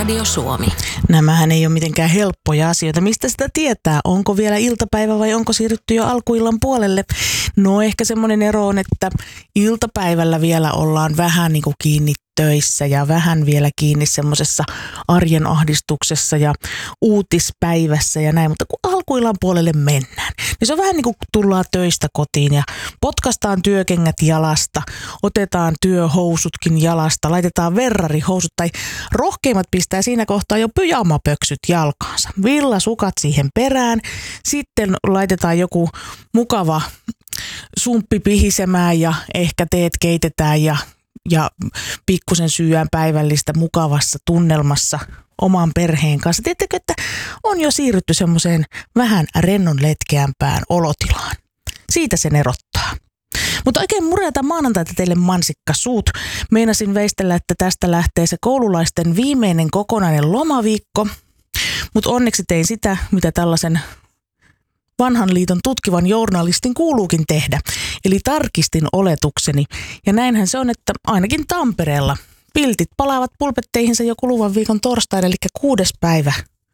Radio Suomi. Nämähän ei ole mitenkään helppoja asioita. Mistä sitä tietää? Onko vielä iltapäivä vai onko siirrytty jo alkuillan puolelle? No ehkä semmoinen ero on, että iltapäivällä vielä ollaan vähän niin kuin kiinni töissä ja vähän vielä kiinni semmoisessa arjen ahdistuksessa ja uutispäivässä ja näin. Mutta kun alkuillan puolelle mennään, niin se on vähän niin kuin tullaan töistä kotiin ja potkastaan työkengät jalasta, otetaan työhousutkin jalasta, laitetaan verrarihousut tai rohkeimmat pistää siinä kohtaa jo pyjamapöksyt jalkaansa. Villasukat siihen perään, sitten laitetaan joku mukava sumppi pihisemään ja ehkä teet keitetään ja pikkusen syyään päivällistä mukavassa tunnelmassa oman perheen kanssa. Tiedättekö, että on jo siirrytty semmoiseen vähän rennon letkeämpään olotilaan. Siitä sen erottaa. Mutta oikein murjata maanantaita teille mansikkasuut. Meinasin veistellä, että tästä lähtee se koululaisten viimeinen kokonainen lomaviikko. Mutta onneksi tein sitä, mitä tällaisen vanhan liiton tutkivan journalistin kuuluukin tehdä. Eli tarkistin oletukseni. Ja näinhän se on, että ainakin Tampereella piltit palaavat pulpetteihinsa jo kuluvan viikon torstaina, eli 6. päivä.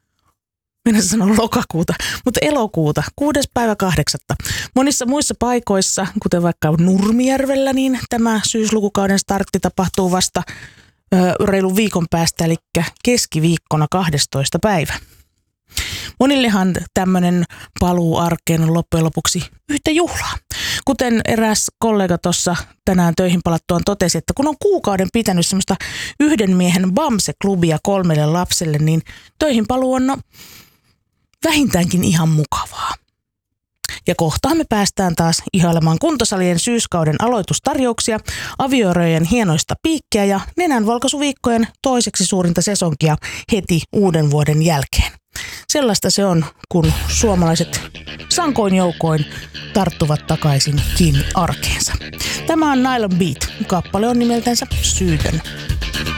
Minä sanon lokakuuta, mutta elokuuta, 6. päivä 8. Monissa muissa paikoissa, kuten vaikka Nurmijärvellä, niin tämä syyslukukauden startti tapahtuu vasta reilun viikon päästä, eli keskiviikkona 12. päivä. Monillehan tämmöinen paluu arkeen on loppujen lopuksi yhtä juhlaa. Kuten eräs kollega tuossa tänään töihin palattuaan totesi, että kun on kuukauden pitänyt semmoista yhden miehen Bamse-klubia 3 lapselle, niin töihin paluu on vähintäänkin ihan mukavaa. Ja kohtaan me päästään taas ihailemaan kuntosalien syyskauden aloitustarjouksia, avioerojen hienoista piikkejä ja nenänvalkaisuviikkojen toiseksi suurinta sesonkia heti uuden vuoden jälkeen. Sellaista se on, kun suomalaiset sankoin joukoin tarttuvat takaisin kiinni arkeensa. Tämä on Nylon Beat. Kappale on nimeltänsä Syytön.